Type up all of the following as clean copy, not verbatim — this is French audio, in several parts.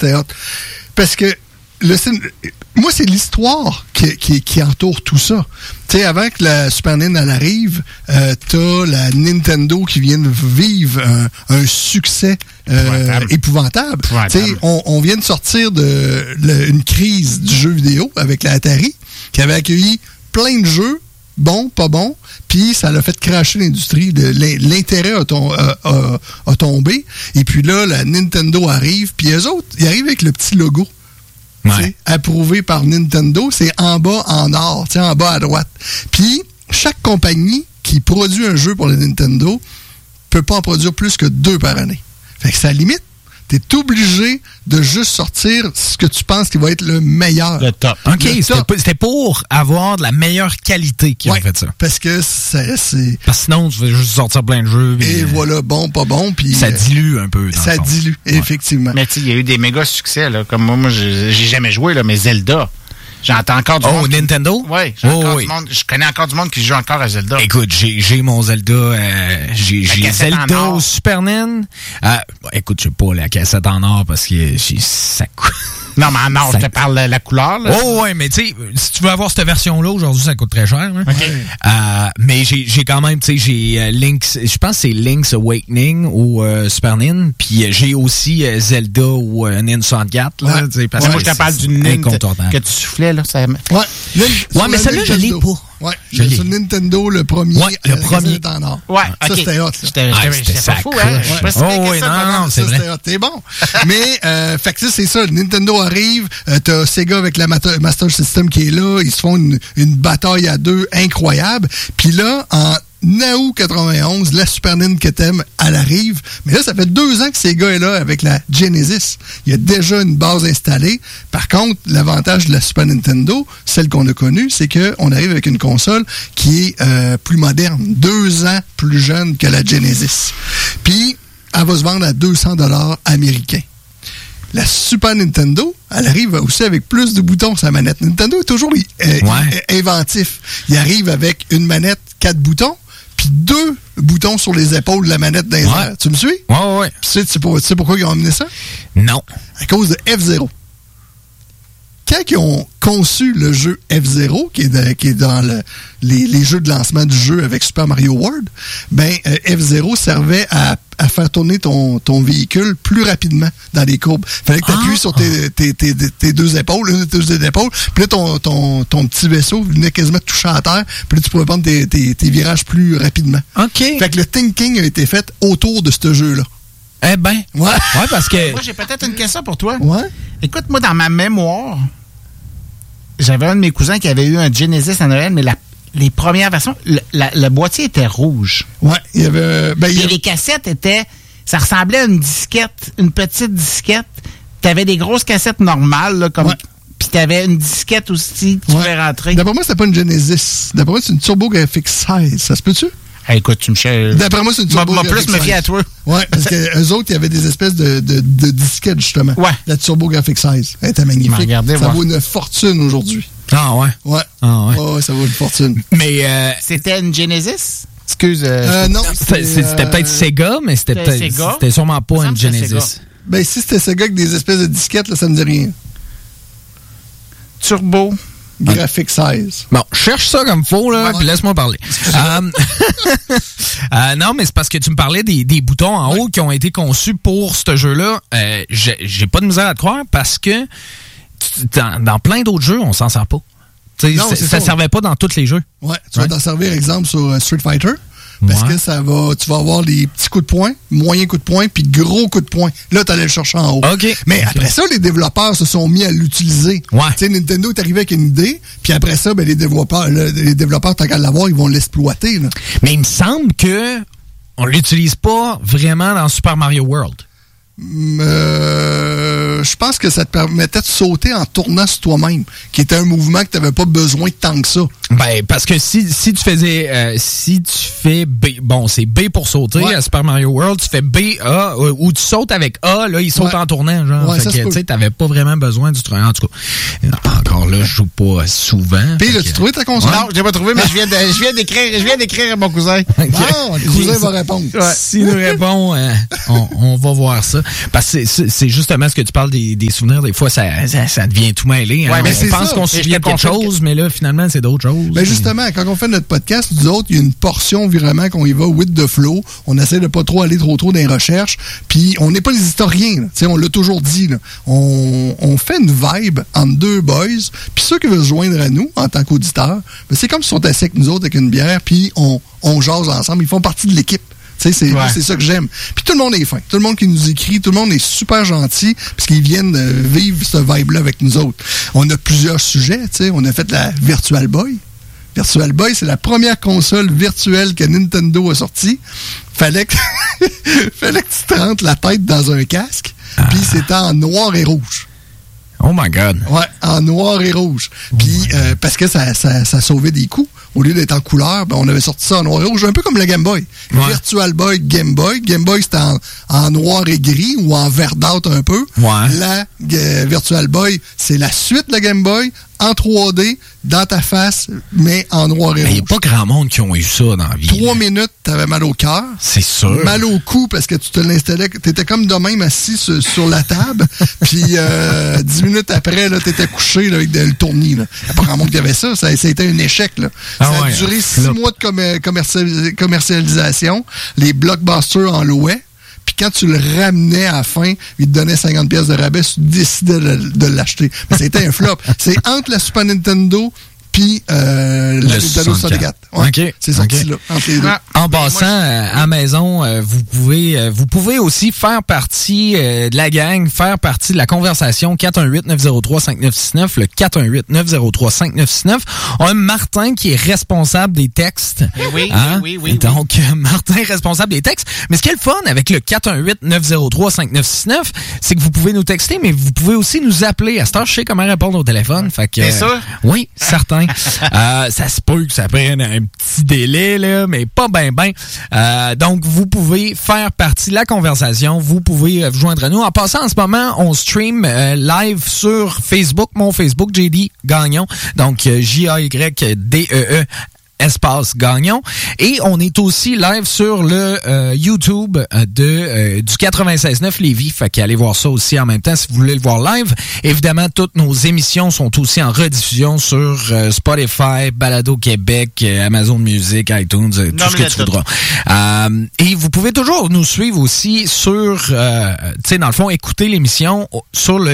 c'était hot. Parce que moi, c'est l'histoire qui entoure tout ça. Tu sais, avant que la Super Nintendo elle arrive, t'as la Nintendo qui vient de vivre un succès épouvantable. Tu sais, on vient de sortir une crise du jeu vidéo avec la Atari, qui avait accueilli plein de jeux, bons, pas bons, puis ça l'a fait crasher l'industrie. L'intérêt a tombé. Et puis là, la Nintendo arrive, puis eux autres, ils arrivent avec le petit logo. Ouais. Approuvé par Nintendo, c'est en bas en or, en bas à droite. Puis, chaque compagnie qui produit un jeu pour la Nintendo peut pas en produire plus que 2 par année. Fait que ça limite. T'es obligé de juste sortir ce que tu penses qui va être le meilleur. Le top. OK, c'était pour avoir de la meilleure qualité qu'ils ont fait ça. Parce que c'est... Parce que sinon, tu vas juste sortir plein de jeux. Et voilà, bon, pas bon. Puis ça dilue un peu. Ça dilue, effectivement. Mais tu sais, il y a eu des méga succès, là. Comme moi j'ai jamais joué, là, mais Zelda... J'entends encore du monde. Nintendo? Oui, du monde. Je connais encore du monde qui joue encore à Zelda. Écoute, j'ai mon Zelda. J'ai Zelda au Super NES. Écoute, je sais pas la cassette en or parce que ça coûte. Non, mais en or, je te parle de la couleur. Là. Oh, ouais, mais tu sais, si tu veux avoir cette version-là, aujourd'hui, ça coûte très cher. Hein? Okay. Mais j'ai quand même, tu sais, j'ai Link's, je pense que c'est Link's Awakening ou Super NES. Puis j'ai aussi Zelda ou Nintendo 64. Là, parce que moi, je te parle du Nintendo que tu soufflais. Là, ça... Ouais, mais celle-là, je l'ai pas. Ouais, sur Nintendo, le premier. Ouais, le premier. En or. Ouais, ça, c'était hot. C'était pas fou, hein? Non, c'est vrai. C'était bon. Mais, fait que c'est ça. Nintendo arrive, t'as Sega avec la Master System qui est là, ils se font une bataille à 2 incroyable. Puis là, en août 91, la Super Nintendo que t'aimes, elle arrive. Mais là, ça fait 2 ans que Sega est là avec la Genesis. Il y a déjà une base installée. Par contre, l'avantage de la Super Nintendo, celle qu'on a connue, c'est qu'on arrive avec une console qui est plus moderne, 2 ans plus jeune que la Genesis. Puis, elle va se vendre à 200$ américains. La Super Nintendo, elle arrive aussi avec plus de boutons sur la manette. Nintendo est toujours inventif. Il arrive avec une manette 4 boutons, puis 2 boutons sur les épaules de la manette d'un air. Tu me suis? Ouais. Tu sais pourquoi ils ont amené ça? Non. À cause de F-Zero. Quand ils ont conçu le jeu F-Zero, qui est dans les jeux de lancement du jeu avec Super Mario World, ben F-Zero servait à faire tourner ton véhicule plus rapidement dans les courbes. Fallait que tu appuies sur tes 2 épaules, une de tes 2 épaules, puis là, ton petit vaisseau venait quasiment te toucher à terre, puis là, tu pouvais prendre tes virages plus rapidement. OK. Fait que le thinking a été fait autour de ce jeu-là. Eh ben. Ouais, parce que... Moi, j'ai peut-être une question pour toi. Ouais. Écoute, moi, dans ma mémoire, j'avais un de mes cousins qui avait eu un Genesis à Noël, mais les premières versions, le boîtier était rouge. Ouais, il y avait... Et les cassettes étaient... Ça ressemblait à une disquette, une petite disquette. T'avais des grosses cassettes normales, là, comme... Ouais. Puis t'avais une disquette aussi que tu pouvais rentrer. D'après moi, c'était pas une Genesis. D'après moi, c'est une TurboGrafx 16. Ça se peut-tu? Hey, écoute, tu me cherches. D'après moi, c'est une TurboGrafx 16. Plus me fier à toi. Ouais, parce qu'eux autres, il y avait des espèces de disquettes, justement. Ouais. La TurboGrafx 16. Elle était magnifique. Ça vaut une fortune aujourd'hui. Ah ouais? Ouais. Ah ouais. Ouais, ça vaut une fortune. Mais c'était une Genesis? Excuse. Non. C'était peut-être Sega, mais c'était sûrement pas une Genesis. Ben, si c'était Sega avec des espèces de disquettes, là, ça me dit rien. Turbo. Graphics 16. Bon, cherche ça comme faux, là, puis laisse-moi parler. Non, mais c'est parce que tu me parlais des boutons en haut qui ont été conçus pour ce jeu-là. J'ai pas de misère à te croire parce que dans plein d'autres jeux, on s'en sert pas. Non, ça servait pas dans tous les jeux. Ouais, tu vas t'en servir, exemple, sur Street Fighter. Parce que tu vas avoir les petits coups de poing, moyens coups de poing, puis gros coups de poing. Là, tu allais le chercher en haut. Okay. Mais après ça, les développeurs se sont mis à l'utiliser. Ouais. Tu sais, Nintendo est arrivé avec une idée, puis après ça, ben, les développeurs, tant qu'à l'avoir, ils vont l'exploiter. Là. Mais il me semble que on l'utilise pas vraiment dans Super Mario World. Je pense que ça te permettait de sauter en tournant sur toi-même, qui était un mouvement que tu n'avais pas besoin de tant que ça. Ben, parce que si tu fais B, bon, c'est B pour sauter à Super Mario World, tu fais B, A, ou tu sautes avec A, là, il saute en tournant, genre. Ouais, fait que, tu sais, t'avais pas vraiment besoin du truc. En tout cas, encore là, je joue pas souvent. Puis, l'as-tu trouvé ta console? Non, j'ai pas trouvé, mais je viens d'écrire à mon cousin. Bon, le cousin va répondre. Ouais. S'il nous répond, on va voir ça. Parce que c'est justement ce que tu parles des souvenirs. Des fois, ça devient tout mêlé. Hein? Ouais, mais on pense qu'on se souvient de quelque chose, mais là, finalement, c'est d'autres choses. Ben justement, quand on fait notre podcast, nous autres, il y a une portion vraiment qu'on y va with the flow. On essaie de pas trop aller trop dans les recherches. Puis on n'est pas les historiens. On l'a toujours dit. Là. On fait une vibe entre deux boys. Puis ceux qui veulent se joindre à nous en tant qu'auditeurs, ben c'est comme si on était assis avec nous autres avec une bière, puis on jase ensemble. Ils font partie de l'équipe. C'est ça que j'aime. Puis tout le monde est fin. Tout le monde qui nous écrit, tout le monde est super gentil parce qu'ils viennent vivre ce vibe-là avec nous autres. On a plusieurs sujets. On a fait la Virtual Boy. Virtual Boy, c'est la première console virtuelle que Nintendo a sortie. Fallait que tu te rentres la tête dans un casque. Puis c'était en noir et rouge. Oh my God. Ouais, en noir et rouge. Puis parce que ça sauvait des coups. Au lieu d'être en couleur, ben, on avait sorti ça en noir et rouge, un peu comme le Game Boy. Ouais. Virtual Boy, Game Boy. Game Boy, c'était en noir et gris ou en verdâtre un peu. Ouais. La Virtual Boy, c'est la suite de la Game Boy en 3D, dans ta face, mais en noir et rouge. Il n'y a pas grand monde qui ont eu ça dans la vie. 3 minutes, t'avais mal au cœur. C'est sûr. Mal au cou parce que tu te l'installais. T'étais comme de même assis sur la table. Puis 10 minutes après, là, t'étais couché là, avec le tournis. Il n'y a pas grand monde qui avait ça. Ça a été un échec. Là. Ça a duré 6 mois de commercialisation. Les blockbusters en louaient. Puis quand tu le ramenais à la fin, il te donnait 50$ de rabais, tu décidais de l'acheter. Mais c'était un flop. C'est entre la Super Nintendo puis la Nintendo 64. Ouais, okay. C'est sorti là, entre les deux. En passant, à la maison, vous pouvez aussi faire partie de la gang, faire partie de la conversation 418-903-5969, le 418-903-5969. On a Martin qui est responsable des textes. Oui. Donc, Martin est responsable des textes. Mais ce qui est le fun avec le 418-903-5969, c'est que vous pouvez nous texter, mais vous pouvez aussi nous appeler. À cette heure, je sais comment répondre au téléphone. Fait que, c'est ça? Oui, certain. Ça se peut que ça prenne un petit délai, là, mais pas ben. Donc, vous pouvez faire partie de la conversation. Vous pouvez vous joindre à nous. En passant, en ce moment, on stream live sur Facebook, mon Facebook, JD Gagnon. Donc, J-A-Y-D-E-E. Espace Gagnon. Et on est aussi live sur le YouTube du 96.9 Lévis. Fait qu'allez voir ça aussi en même temps si vous voulez le voir live. Évidemment, toutes nos émissions sont aussi en rediffusion sur Spotify, Balado Québec, Amazon Music, iTunes, tout ce que tu voudras. Et vous pouvez toujours nous suivre aussi sur, tu sais, dans le fond, écouter l'émission sur le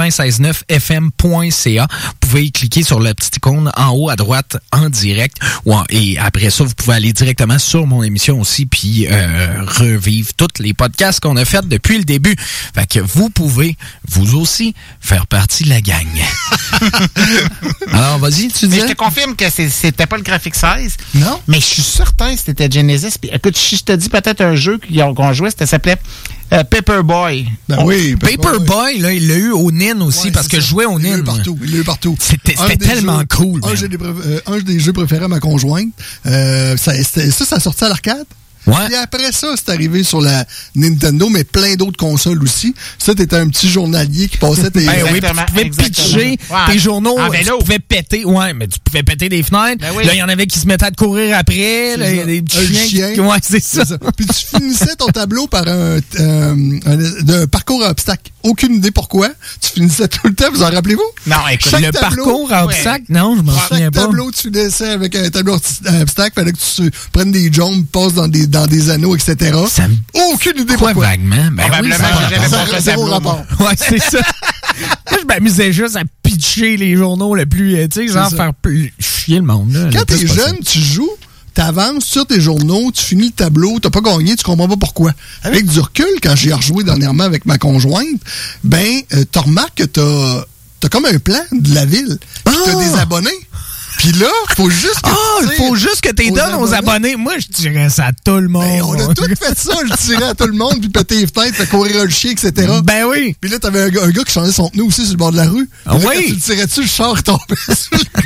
96.9fm.ca. Vous pouvez cliquer sur la petite icône en haut à droite en direct. Et après ça, vous pouvez aller directement sur mon émission aussi puis revivre tous les podcasts qu'on a fait depuis le début. Fait que vous pouvez, vous aussi, faire partie de la gang. Alors, vas-y, tu dis. Je te confirme que c'était pas le Graphic 16. Non. Mais je suis certain que c'était Genesis. Puis, écoute, si je te dis peut-être un jeu qu'on jouait, ça s'appelait Paperboy. Ben oui. Paperboy, là, il l'a eu au NIN aussi, parce que je jouais au NIN. Il l'a eu partout. C'était tellement cool. Un des jeux préférés à ma conjointe. Ça sortit à l'arcade. Ouais. Et après ça, c'est arrivé sur la Nintendo, mais plein d'autres consoles aussi. Ça, t'étais un petit journalier qui passait tes... Ben oui, tu pouvais pitcher tes journaux, tu pouvais péter... Ouais, mais tu pouvais péter des fenêtres. Ben oui. Là, il y en avait qui se mettaient à te courir après. Là, il y a des petits chiens. Ouais, c'est ça. Puis tu finissais ton tableau par un parcours à obstacles. Aucune idée pourquoi. Tu finissais tout le temps, vous en rappelez-vous? Non, écoute, le parcours à obstacles, non, je m'en souviens pas. Chaque tableau, tu finissais avec un tableau à obstacles. Fallait que tu prennes des jambes, passes dans des anneaux, etc. Aucune idée pourquoi. Vaguement. Ben probablement que j'avais pas zéro rapport. Ouais, c'est ça. Moi, je m'amusais juste à pitcher les journaux le plus, tu sais, genre faire chier le monde. Là, quand t'es jeune, tu joues, t'avances sur tes journaux, tu finis le tableau, t'as pas gagné, tu comprends pas pourquoi. Avec du recul, quand j'ai rejoué dernièrement avec ma conjointe, ben, t'as remarqué que t'as comme un plan de la ville. T'as des abonnés. Puis là, faut juste que tu donnes aux abonnés. Moi, je dirais ça à tout le monde. Ben, on a tout fait ça, je tirais à tout le monde, puis péter les fenêtres, fait courir le chien, etc. Ben oui. Puis là, t'avais un gars qui changeait son pneu aussi sur le bord de la rue. Ah oui. Quand tu le tirais dessus, le char tombait sur le gars.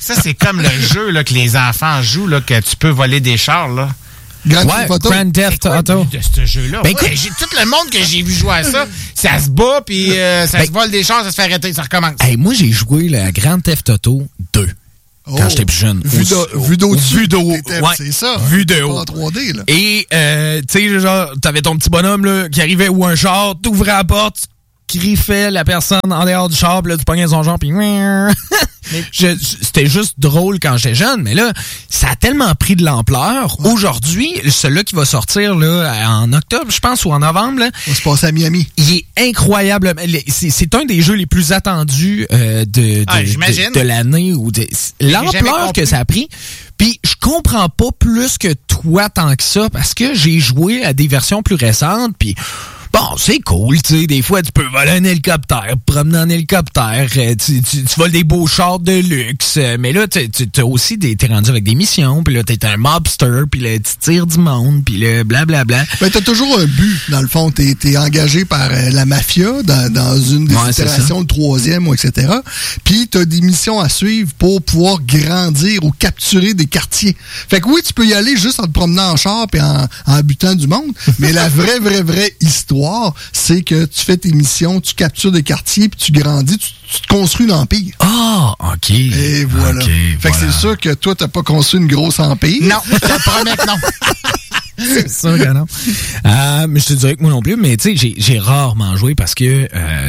Ça, c'est comme le jeu là, que les enfants jouent, là, que tu peux voler des chars, là. Grand Theft Auto. De ce jeu-là. Ben, j'ai tout le monde que j'ai vu jouer à ça, ça se bat, puis ça se vole des chars, ça se fait arrêter, ça recommence. Hey, moi, j'ai joué le Grand Theft Auto 2. Quand j'étais plus jeune. Vu d'au-dessus. Vu d'au. Ouais. C'est ça. Vu de haut. En 3D, là. Et, tu sais, genre, t'avais ton petit bonhomme, là, qui arrivait ou un char, t'ouvrais la porte, griffait la personne en dehors du char, pis là, tu pognais son genre, pis c'était juste drôle quand j'étais jeune, mais là, ça a tellement pris de l'ampleur. Ouais. Aujourd'hui, celui-là qui va sortir, là, en octobre, je pense, ou en novembre, là. On se passe à Miami. Il est incroyable. C'est un des jeux les plus attendus, de l'année ou de l'ampleur que ça a pris. Puis je comprends pas plus que toi tant que ça, parce que j'ai joué à des versions plus récentes, puis bon, c'est cool, tu sais, des fois, tu peux voler un hélicoptère, promener en hélicoptère, tu voles des beaux chars de luxe, mais là, t'as aussi t'es rendu avec des missions, puis là, t'es un mobster, puis là, tu tires du monde, puis là, blablabla. Ben, t'as toujours un but, dans le fond. T'es engagé par la mafia dans une des itérations, le 3e, ou etc. Puis t'as des missions à suivre pour pouvoir grandir ou capturer des quartiers. Fait que oui, tu peux y aller juste en te promenant en char et en butant du monde, mais la vraie histoire, c'est que tu fais tes missions, tu captures des quartiers, puis tu grandis, tu te construis un empire. Ah, OK. Et voilà. Okay, fait que c'est sûr que toi, t'as pas construit une grosse empire. Non, je te promets que non. C'est sûr que non. Mais je te dirais que moi non plus, mais tu sais, j'ai rarement joué parce que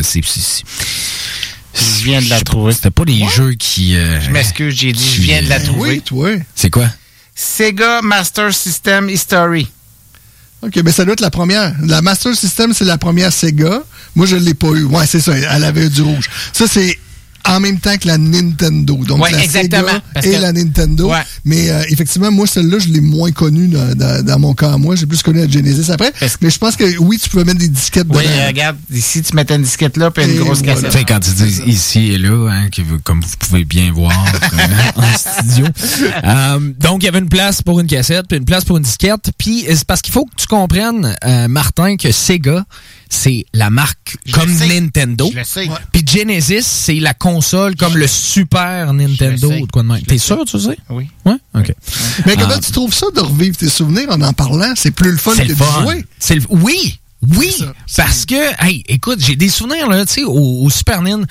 je viens de la trouver. C'était pas des jeux qui... je m'excuse, j'ai dit je viens de la trouver. Oui, toi. C'est quoi? Sega Master System History. OK, ben ça doit être la première. La Master System, c'est la première Sega. Moi, je l'ai pas eu. Ouais, c'est ça. Elle avait du rouge. Ça, c'est en même temps que la Nintendo. Donc, ouais, la exactement, Sega et la Nintendo. Ouais. Mais effectivement, moi, celle-là, je l'ai moins connue dans mon cas. Moi, j'ai plus connu la Genesis après. Mais je pense que oui, tu peux mettre des disquettes dedans. Oui, regarde, ici, tu mettais une disquette là puis une grosse cassette. Tu sais, quand tu dis ici et là, hein, comme vous pouvez bien voir en studio. Donc, il y avait une place pour une cassette puis une place pour une disquette. Puis, c'est parce qu'il faut que tu comprennes, Martin, que Sega, c'est la marque comme Nintendo. Je le sais. Puis Genesis, c'est la console comme le Super Nintendo ou de quoi de même. T'es sûr, tu sais? Oui. Ouais? OK. Mais comment tu trouves ça de revivre tes souvenirs en parlant? C'est plus le fun que de jouer. Oui, parce que, hey, écoute, j'ai des souvenirs, là, tu sais, au Super Nintendo.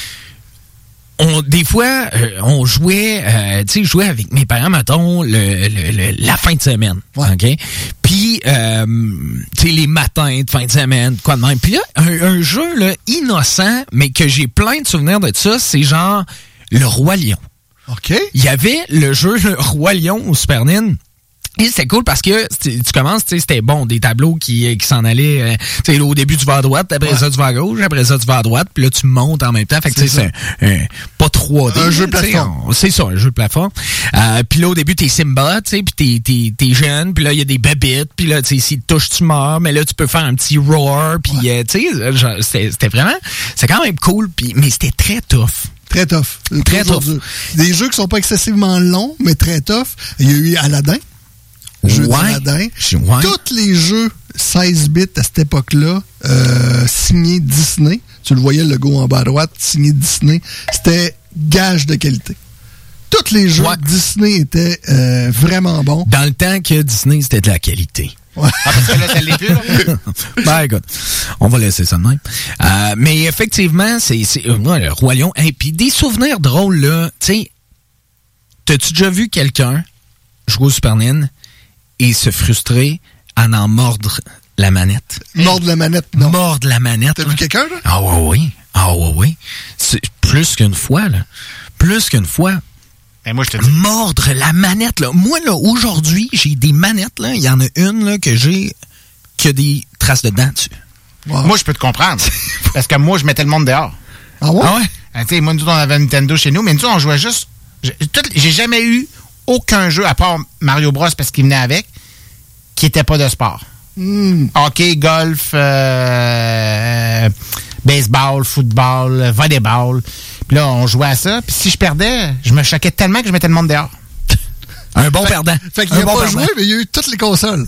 Des fois, on jouait, tu sais, je jouais avec mes parents, mettons, la fin de semaine, OK? Puis, tu sais, les matins de fin de semaine, quoi de même. Puis là, un jeu, là, innocent, mais que j'ai plein de souvenirs de ça, c'est genre le Roi Lion. OK. Il y avait le jeu le Roi Lion au Super Nintendo. Et c'était cool parce que tu commences, tu sais, c'était bon, des tableaux qui s'en allaient, tu sais, au début tu vas à droite, après ça tu vas à gauche, après ça tu vas à droite, puis là tu montes en même temps. Fait que tu sais, c'est pas 3D. Un jeu de plateforme. C'est ça, un jeu de plateforme. Puis là au début t'es Simba, tu sais, puis t'es jeune, puis là il y a des babites, puis là tu sais, si tu touches tu meurs, mais là tu peux faire un petit roar, puis tu sais, c'était vraiment, c'est quand même cool, puis mais c'était très tough. Très tough. Très tough. Des jeux qui sont pas excessivement longs, mais très tough. Il y a eu Aladdin. Jeu d'Aladin. Tous les jeux 16 bits à cette époque-là, signés Disney. Tu le voyais, le logo en bas à droite, signé Disney. C'était gage de qualité. Tous les jeux Disney étaient vraiment bons. Dans le temps que Disney, c'était de la qualité. Ouais. Parce que là, ça l'est plus, là. Ben, écoute, on va laisser ça de même. Mais effectivement, c'est le Roi Lion. Et puis des souvenirs drôles, là. Tu sais, t'as-tu déjà vu quelqu'un jouer au Super Nintendo et se frustrer à en mordre la manette? Mordre la manette, non. Mordre la manette. T'as vu quelqu'un, là? Ah oui. C'est plus qu'une fois, là. Plus qu'une fois. Ben moi, je te dis. Mordre la manette, là. Moi, là, aujourd'hui, j'ai des manettes, là. Il y en a une, là, que j'ai, qui a des traces de dents dessus. Wow. Moi, je peux te comprendre. Parce que moi, je mettais le monde dehors. Ah ouais? Tu sais, moi, nous, on avait un Nintendo chez nous, mais nous, on jouait juste. J'ai jamais eu aucun jeu, à part Mario Bros, parce qu'il venait avec, qui était pas de sport. Hockey, golf, baseball, football, volleyball. Puis là, on jouait à ça. Puis si je perdais, je me choquais tellement que je mettais le monde dehors. Un bon perdant. Fait qu'il n'a pas joué, mais il y a eu toutes les consoles.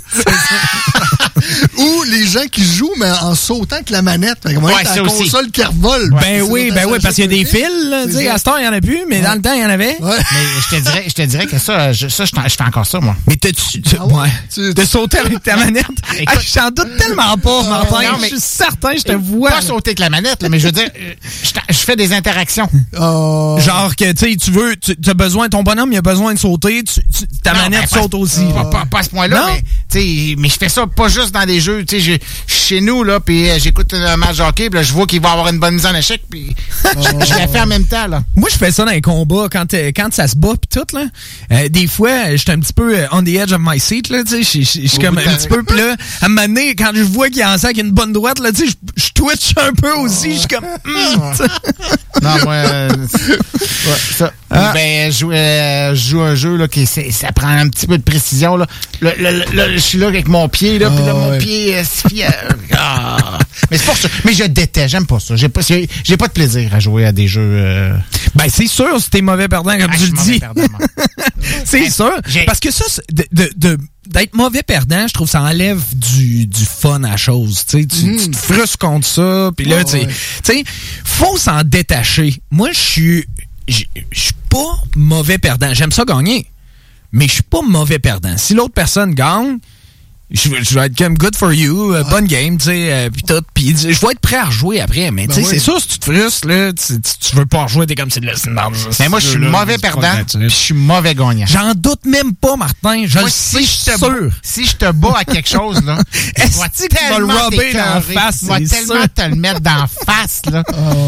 Ou les gens qui jouent, mais en sautant avec la manette. Fait que moi, c'est la console qui revole. Ben oui, parce qu'il y a des fils. À ce temps, il n'y en a plus, mais dans le temps, il y en avait. Ouais. Mais je te dirais que ça, je fais encore ça, moi. Mais t'as sauté avec ta manette? J'en doute tellement pas, Martin. Je suis certain, je te vois. Pas sauter avec la manette, là, mais je veux dire, je fais des interactions. Genre que, tu as besoin, ton bonhomme, il a besoin de sauter, ta manette saute aussi. Pas à ce point-là, mais je fais ça pas juste dans des jeux. Chez nous, là, puis j'écoute un match de hockey, puis là, je vois qu'il va avoir une bonne mise en échec, puis je la fais en même temps, là. Moi, je fais ça dans les combats, quand ça se bat, puis tout, là. Des fois, je suis un petit peu on the edge of my seat, là, tu sais, je suis comme un petit peu, puis là, à un moment donné, quand je vois qu'il y a un sac, une bonne droite, là, tu sais, je twitch un peu aussi, je suis comme... Non, moi... ça. Ben, je joue un jeu, là, ça prend un petit peu de précision, là. Je suis là avec mon pied, là, puis là, mon pied mais c'est pour ça. Mais je déteste, j'aime pas ça. J'ai pas de plaisir à jouer à des jeux... Ben, c'est sûr, si t'es mauvais perdant, comme tu le dis. C'est sûr. Parce que ça, d'être mauvais perdant, je trouve que ça enlève du fun à la chose. Tu te frustres contre ça, puis là, tu sais, faut s'en détacher. Moi, je suis pas mauvais perdant. J'aime ça gagner, mais je suis pas mauvais perdant. Si l'autre personne gagne, je vais être comme good for you, bonne game, tu sais, puis tout. Puis je vais être prêt à rejouer après. Mais tu sais, c'est sûr, si tu te frustres, là, tu veux pas rejouer, t'es comme c'est de la merde. Mais moi, je suis mauvais perdant, puis je suis mauvais gagnant. J'en doute même pas, Martin. Je le sais, je suis sûr. Si je te bats à quelque chose, là, est-ce que tu vas le rubber dans la face? Je vais tellement te le mettre dans la face, là.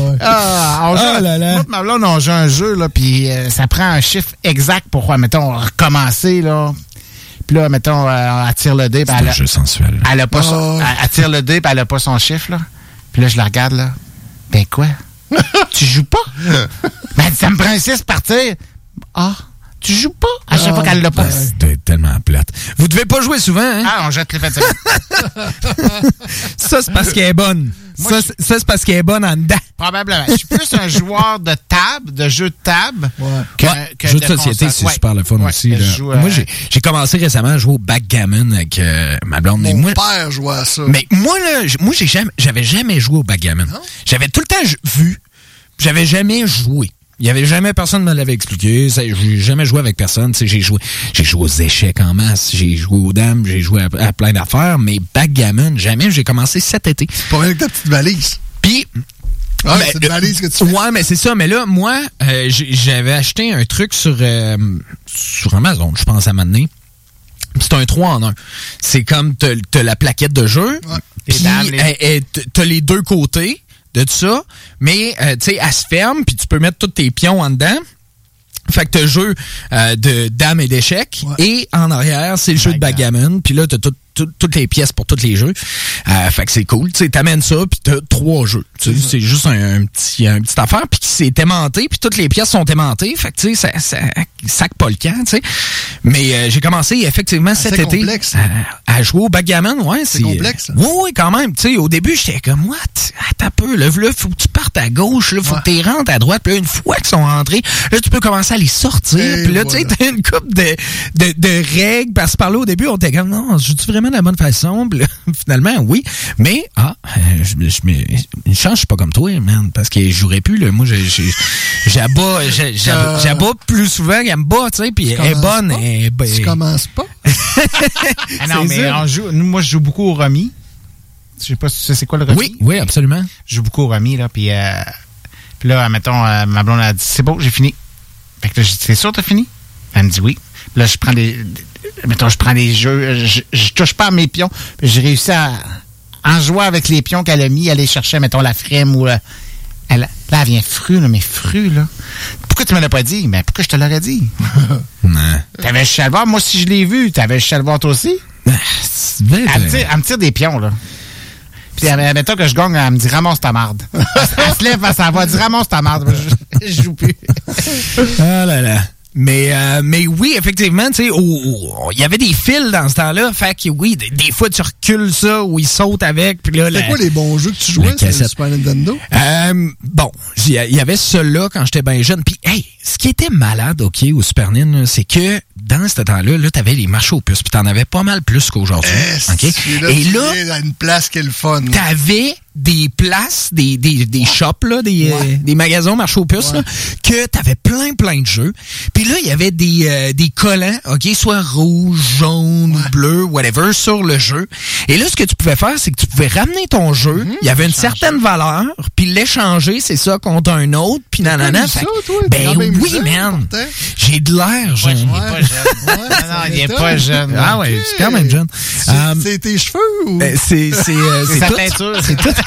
Là, on joue un jeu, là, puis ça prend un chiffre exact pour, mettons, recommencer, là. Puis là, mettons, elle tire le dé. C'est un jeu sensuel. Elle tire le dé, puis elle a pas son chiffre, là. Puis là, je la regarde, là. Ben quoi? Tu joues pas? Ben, ça me prend 6 partir. Tu joues pas? À chaque fois qu'elle l'a pas. T'es tellement plate. Vous devez pas jouer souvent, hein? On jette les fatigues. Ça, c'est parce qu'elle est bonne. Ça, c'est parce qu'elle est bonne en dedans. Probablement. Je suis plus un joueur de jeu de table. Que jeu de société, c'est super le fun aussi. Là. Moi, j'ai commencé récemment à jouer au backgammon avec ma blonde. Mon père jouait à ça. Mais moi, j'avais jamais joué au backgammon. J'avais tout le temps vu, j'avais jamais joué. Il y avait jamais personne me l'avait expliqué. J'ai jamais joué avec personne. J'ai joué aux échecs en masse. J'ai joué aux dames. J'ai joué à plein d'affaires. Mais backgammon, jamais. J'ai commencé cet été. C'est pas avec ta petite valise. Puis... c'est une valise que tu fais. Ouais, mais c'est ça. Mais là, moi, j'avais acheté un truc sur Amazon, je pense, à m'amener. C'est un 3 en 1. C'est comme t'as la plaquette de jeu. Puis t'as les deux côtés de tout ça, mais tu sais, elle se ferme, puis tu peux mettre tous tes pions en dedans. Fait que t'as le jeu de dames et d'échecs, et en arrière, c'est le jeu de backgammon, puis là, t'as toutes les pièces pour tous les jeux. Fait que c'est cool. Tu sais, t'amènes ça, puis t'as 3 jeux. C'est juste un petit affaire, puis c'est aimanté, puis toutes les pièces sont aimantées. Fait que tu sais, ça sac pas le camp, tu sais. Mais j'ai commencé effectivement cet été à jouer au backgammon. Ouais, c'est complexe. Oui, quand même. Tu sais, au début, j'étais comme, what? Attends un peu. Là, faut que tu partes à gauche. Là, faut que tu rentres à droite. Puis là, une fois qu'ils sont rentrés, là, tu peux commencer à les sortir. Puis là, tu sais, t'as une couple de règles. Parce que par là, au début, on était comme, non, je joue vraiment de la bonne façon. Puis là, finalement, oui. Mais, une chance, je suis pas comme toi, man. Parce que je jouerais plus, là. Moi, j'abats plus souvent qu'elle me bat, tu sais. Puis elle est bonne. Tu commences pas? Non, mais moi, je joue beaucoup au Romy. Je sais pas si c'est quoi le Romy. Oui, absolument. Je joue beaucoup au Romy, là. Puis là, mettons, ma blonde a dit, c'est bon, j'ai fini. Fait que là, j'ai dit, c'est sûr, t'as fini? Elle me dit oui. Puis là, je prends des jeux, je touche pas à mes pions. Puis j'ai réussi en jouant avec les pions qu'elle a mis, aller chercher, mettons, la frème ou là, elle vient fru, là, mais fru, là. Pourquoi tu me l'as pas dit? Mais pourquoi je te l'aurais dit? Non. T'avais ché à le voir, moi aussi je l'ai vu. T'avais ché à le voir toi aussi? Elle me tire des pions, là. Puis, mettons que je gagne, elle me dit, ramasse ta marde. Elle se lève, elle va dire, ramasse ta marde. Je joue plus. Ah là là. Mais oui, effectivement, tu sais, il y avait des fils dans ce temps-là. Fait que oui, des fois, tu recules ça ou ils sautent avec. Puis là, c'est quoi les bons jeux que tu jouais sur le Super Nintendo? Bon, il y avait ceux-là quand j'étais bien jeune. Puis, hey, ce qui était malade, OK, au Super Nintendo, c'est que dans ce temps-là, là, t'avais les marchés aux puces, puis t'en avais pas mal plus qu'aujourd'hui. Okay? Et là, à une place qui est le fun. T'avais des places, des shops, là, des magasins marchés aux puces, là, que t'avais plein de jeux. Puis là, il y avait des collants, OK, soit rouge, jaune ou bleu, whatever, sur le jeu. Et là, ce que tu pouvais faire, c'est que tu pouvais ramener ton jeu, il y avait une certaine valeur, puis l'échanger, c'est ça, contre un autre, puis nanana. Ça, toi, ben oui, jeune, man. J'ai de l'air, jeune. Il est pas jeune. Non, il est pas jeune. Ah ouais, c'est quand même jeune. C'est tes cheveux ou? C'est sa tout. peinture. C'est tout.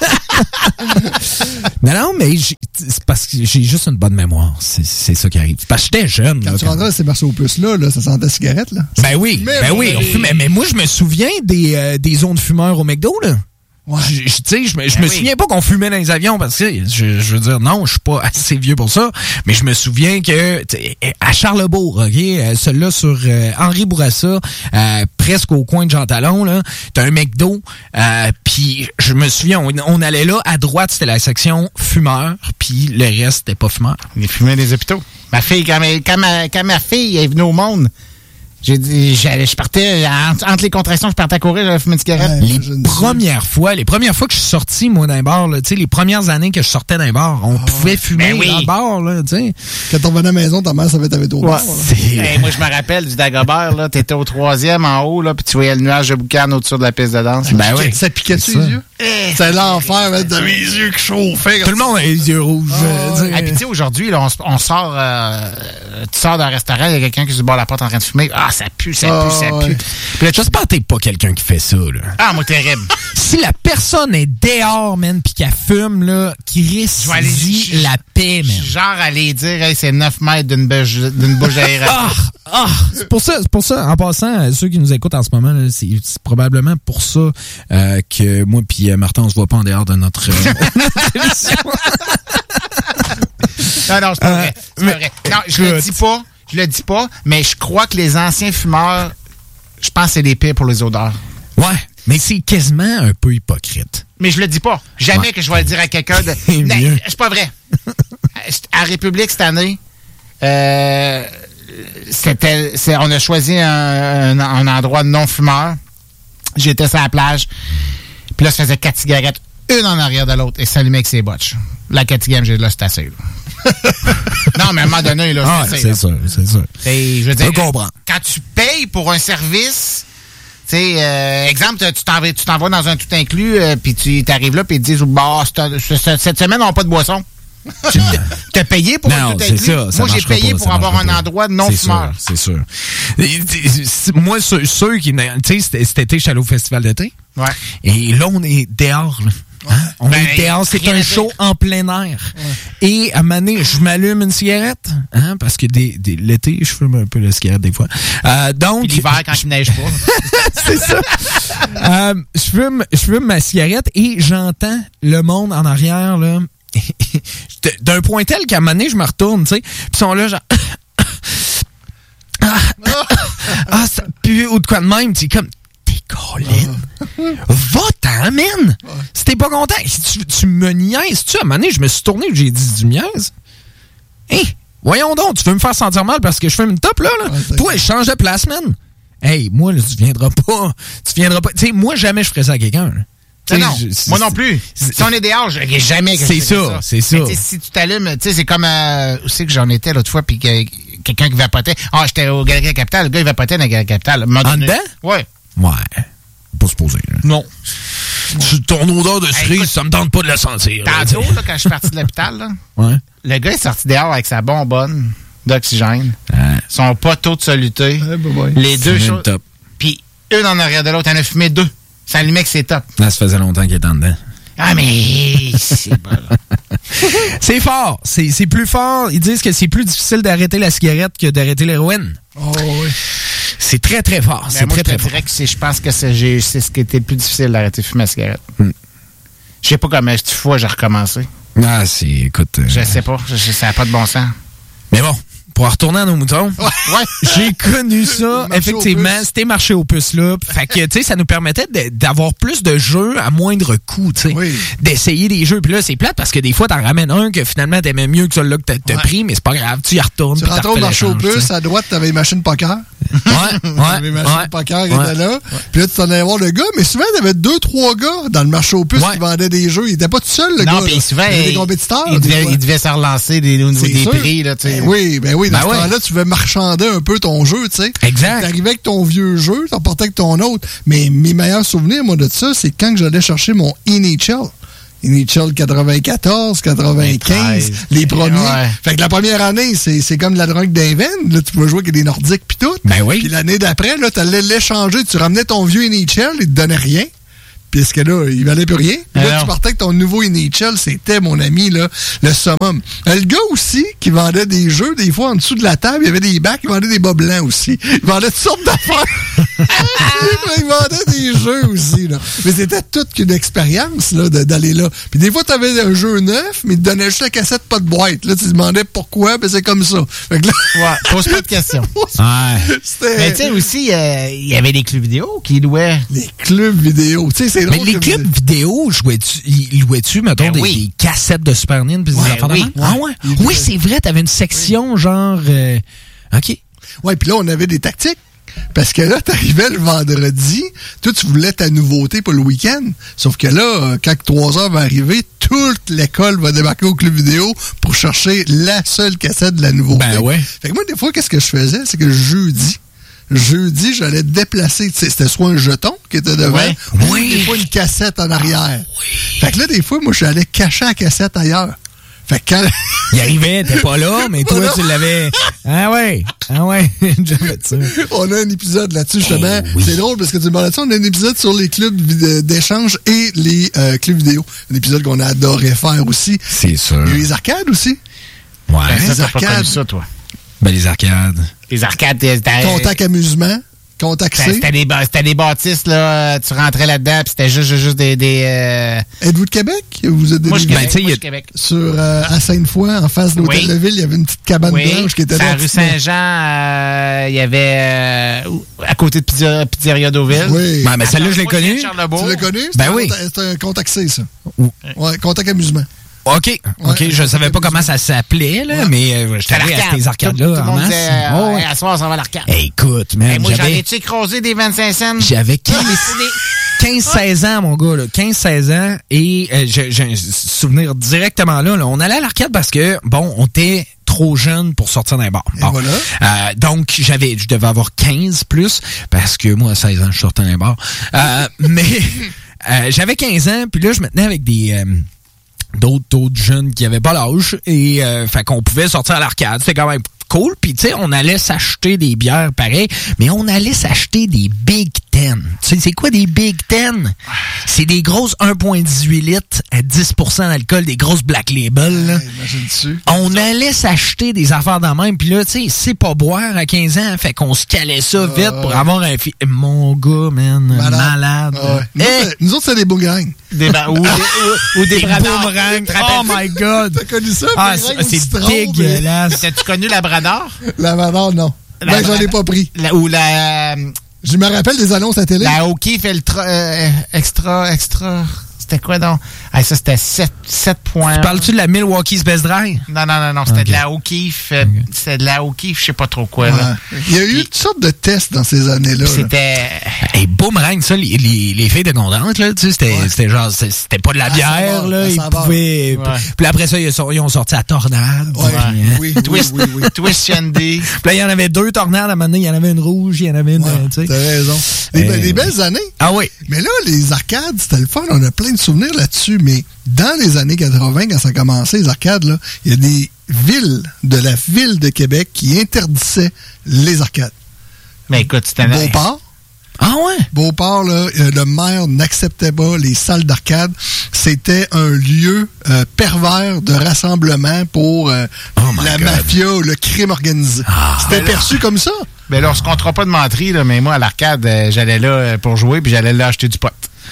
Non, mais c'est parce que j'ai juste une bonne mémoire. C'est ça qui arrive. Parce que j'étais jeune. Quand tu rentrais à ces marchés aux puces-là, ça sentait cigarette, là. Ben oui, on fumait. Mais moi, je me souviens des zones fumeurs au McDo, là. Ouais. Je me souviens pas qu'on fumait dans les avions parce que je veux dire non, je suis pas assez vieux pour ça, mais je me souviens que à Charlebourg, OK, celui-là sur Henri Bourassa, presque au coin de Jean Talon là, t'as un McDo, puis je me souviens on allait là, à droite c'était la section fumeurs, puis le reste c'était pas fumeur. On fumait des hôpitaux. Ma fille quand ma fille est venue au monde, je partais, entre les contractions, je partais à courir, j'allais fumer une cigarette. Les premières fois que je suis sorti, moi, d'un bar, là, tu sais, les premières années que je sortais d'un bar, on pouvait fumer dans le bar, là, tu sais. Quand on venait à la maison, ta mère savait que t'avais au bar. Moi, je me rappelle du Dagobert, là, t'étais au 3e en haut, là, puis tu voyais le nuage de boucan au-dessus de la piste de danse. Ben oui. Ça piquait-tu les yeux? C'était l'enfer, mais t'avais les yeux qui chauffaient. Tout le monde a les yeux rouges. Et puis, tu sais, aujourd'hui, là, on sort, tu sors d'un restaurant, il y a quelqu'un qui se bat la porte en train de fumer. Ah, ça pue. Puis là, j'espère que t'es pas quelqu'un qui fait ça, là. Ah, moi, terrible. Si la personne est dehors, man, pis qu'elle fume, là, Chris dit la paix, man. Genre, aller dire, hey, c'est 9 mètres d'une bouche aérienne. C'est pour ça, en passant, ceux qui nous écoutent en ce moment, là, c'est probablement pour ça que moi pis Martin, on se voit pas en dehors de notre émission. Non, c'est pas vrai. C'est pas vrai. Non, je le dis pas, mais je crois que les anciens fumeurs, je pense que c'est les pires pour les odeurs. Ouais, mais c'est quasiment un peu hypocrite. Mais je le dis pas. Jamais que je vais le dire à quelqu'un de... Non, c'est pas vrai. À République, cette année, on a choisi un endroit non-fumeur. J'étais sur la plage, puis là, ça faisait 4 cigarettes, une en arrière de l'autre, et ça allumait avec ses botches. La 4e, j'ai dit là, c'est assez, là. Non, mais à un moment donné, là, c'est assez. C'est sûr. Je veux dire, comprends. Quand tu payes pour un service, tu sais, exemple, tu t'en vas dans un tout inclus, puis tu t'arrives là, puis ils te disent, bah, cette semaine, on n'a pas de boisson. T'as payé pour un tout inclus? Ça moi, j'ai payé pour avoir un endroit non-fumeur. C'est sûr. Moi, ceux qui... Tu sais, cet été, je suis allé au festival d'été. Ouais. Et là, on est dehors, là. Hein? On est dehors, c'est un show en plein air. Ouais. Et à un moment donné, je m'allume une cigarette, hein, parce que l'été, je fume un peu la cigarette des fois. Donc, puis l'hiver, quand il neige pas. C'est ça. Je fume ma cigarette et j'entends le monde en arrière, là. D'un point tel qu'à un moment donné, je me retourne, tu sais, puis ils sont là, genre... ça pue, ou de quoi de même, tu sais, comme... Colin, va-t'en, man! Si t'es pas content, tu me niaises-tu? À un moment donné, je me suis tourné et j'ai dit du niaise. Voyons donc, tu veux me faire sentir mal parce que je fais une top, là? Toi, change de place, man! Hey, moi, là, tu viendras pas. Tu sais, moi, jamais je ferais ça à quelqu'un. Non, moi non plus. Si on est dehors, jamais que je fais ça. C'est ça. Si tu t'allumes, tu sais, c'est comme... où c'est que j'en étais l'autre fois, puis quelqu'un qui vapotait. J'étais au Galerie Capitale, le gars, il vapotait dans la Galerie Capitale. En dedans? Ouais. Ouais. Pas se poser. Là. Non. Ton odeur de cerise, ça me tente pas de la sentir. Tantôt, là, quand je suis parti de l'hôpital, là, le gars est sorti dehors avec sa bonbonne d'oxygène, son poteau de soluté, les deux choses. Puis une en arrière de l'autre, elle en a fumé 2. Ça allumait que c'est top. Là, ça faisait longtemps qu'il était en dedans. Ah, mais c'est bon. C'est fort. C'est plus fort. Ils disent que c'est plus difficile d'arrêter la cigarette que d'arrêter l'héroïne. Oh oui. C'est très, très fort. C'est moi, très, très fort. Je pense que c'est ce qui était le plus difficile d'arrêter de fumer la cigarette. Je sais pas combien de fois j'ai recommencé. Écoute... Je sais pas. Ça n'a pas de bon sens. Mais bon, pour retourner à nos moutons, j'ai connu ça, effectivement. C'était marché aux puces, là. Fait que, tu sais, ça nous permettait d'avoir plus de jeux à moindre coût, tu sais. D'essayer des jeux. Puis là, c'est plate parce que des fois, t'en ramènes un que finalement, t'aimais mieux que celui-là que t'as pris, mais c'est pas grave. Tu y retournes. Tu rentres au marché aux puces, à droite, t'avais une machine poker. T'avais une machine poker qui était là. Puis là, tu t'en allais voir le gars, mais souvent, t'avais 2-3 gars dans le marché aux puces qui vendaient des jeux. Il était pas tout seul, le gars. Non, puis souvent, il y avait des compétiteurs. Il devait se relancer au niveau des prix, là, tu sais. Oui, dans ce temps-là, tu veux marchander un peu ton jeu, tu sais. Exact. T'arrivais avec ton vieux jeu, t'en partais avec ton autre. Mais mes meilleurs souvenirs, moi, de ça, c'est quand j'allais chercher mon NHL. NHL 94, 95, les premiers. Fait que la première année, c'est comme de la drogue d'Inven. Là, tu pouvais jouer avec des Nordiques pis tout. Puis l'année d'après, là, t'allais l'échanger. Tu ramenais ton vieux NHL, il te donnait rien. Puisque là, il valait plus rien. Puis là, tu partais avec ton nouveau NHL, c'était, mon ami, là, le summum. Le gars aussi, qui vendait des jeux, des fois, en dessous de la table, il y avait des bacs, il vendait des bas blancs aussi. Il vendait toutes sortes d'affaires. Il vendait des jeux aussi, là. Mais c'était toute une expérience, là, d'aller là. Puis des fois, t'avais un jeu neuf, mais il te donnait juste la cassette, pas de boîte. Là, tu te demandais pourquoi, ben c'est comme ça. Fait que là, pose pas de questions. Mais tu sais, aussi, il y avait des clubs vidéo qui louaient. Les clubs vidéo. Tu sais, c'est mais les clubs vidéo, louais-tu, mettons, des cassettes de Super Nintendo pis des affaires de même? Ah ouais? Oui, c'est vrai, t'avais une section genre... OK. Ouais, puis là, on avait des tactiques. Parce que là, t'arrivais le vendredi, toi, tu voulais ta nouveauté pour le week-end. Sauf que là, quand 3 heures va arriver, toute l'école va débarquer au club vidéo pour chercher la seule cassette de la nouveauté. Ben ouais. Fait que moi, des fois, qu'est-ce que je faisais? C'est que jeudi, j'allais déplacer. C'était soit un jeton qui était devant, ou des fois une cassette en arrière. Fait que là, des fois, moi, j'allais cacher la cassette ailleurs. Fait que quand... Il arrivait, t'es pas là, mais toi, tu l'avais... Ah ouais, j'avais ça. On a un épisode là-dessus, justement. C'est drôle, parce que tu me parlais de ça, on a un épisode sur les clubs d'échange et les clubs vidéo. Un épisode qu'on a adoré faire aussi. C'est sûr. Il y a eu les arcades aussi. Ouais. Les arcades. Pas connu ça, toi. Ben, les arcades. Les arcades, Contact amusement. Contact C. C'était des bâtisses, là. Tu rentrais là-dedans, puis c'était juste des Êtes-vous de Québec? Vous êtes moi, je suis Québec. Sur, à Sainte-Foy, en face de l'hôtel de ville, il y avait une petite cabane blanche qui était là. À rue Saint-Jean, il y avait, à côté de Pizzeria Deauville. Oui. Mais celle-là, je l'ai connue. Tu l'as connue? Ben oui. C'était un Contact C, ça. Ouais, Contact amusement. OK. Je savais pas comment ça s'appelait, là, mais j'étais allé à ces arcades-là en masse. À soir, on s'en va à l'arcade. Écoute, man. Moi, j'en ai-tu écrasé des 25 cents? J'avais 15-16 ans, mon gars, là. 15-16 ans. Et j'ai un souvenir directement là. On allait à l'arcade parce que, bon, on était trop jeune pour sortir d'un bar. Bon. Voilà. Donc, je devais avoir 15 plus, parce que moi, à 16 ans, je sortais d'un bar. Mais j'avais 15 ans, puis là, je me tenais avec des... d'autres jeunes qui avaient pas l'âge et fait qu'on pouvait sortir à l'arcade. C'était quand même cool. Puis tu sais, on allait s'acheter des bières pareil, mais on allait s'acheter des Big Ten. Tu sais, c'est quoi des Big Ten? C'est des grosses 1,18 litres à 10% d'alcool, des grosses Black Label. Là. Imagine-tu. On allait s'acheter des affaires dans même. Puis là, tu sais, c'est pas boire à 15 ans. Fait qu'on se calait ça vite pour avoir un film. Mon gars, man, malade. Nous autres, c'est des boomerangs. Ou des boomerangs. Oh my God. T'as connu ça? C'est dégueulasse. T'as-tu connu Labrador? Labrador, non. Ben, j'en ai pas pris. Je me rappelle des annonces à télé. La O'Keeffe extra. C'était quoi donc? Ah, ça, c'était 7 points. Parles-tu de la Milwaukee's Best Dry? Non. C'était de la O'Keeffe. C'était de la O'Keeffe, je sais pas trop quoi. Là. Il y a eu toutes sortes de tests dans ces années-là. C'était... Hey, boomerang, ça, les filles de Gondante, là, tu sais, c'était genre, c'était pas de la bière, là. Ils pouvaient... Puis après ça, ils ont sorti à Tornade. Oui. Twist Shandy. Puis là, il y en avait 2 tornades. À un moment donné, il y en avait une rouge, il y en avait une, tu sais. T'as raison. Des belles années. Ah oui. Mais là, les arcades, c'était le fun. On a plein de souvenirs là-dessus. Mais dans les années 80, quand ça a commencé, les arcades, là, il y a des villes de la ville de Québec qui interdisaient les arcades. Mais écoute, c'était... Beauport. Ah ouais? Beauport, là, le maire n'acceptait pas les salles d'arcade. C'était un lieu pervers de rassemblement pour la mafia ou le crime organisé. C'était perçu comme ça. Ben là, on se comptera pas de menterie, là, mais moi, à l'arcade, j'allais là pour jouer, puis j'allais là acheter du pot.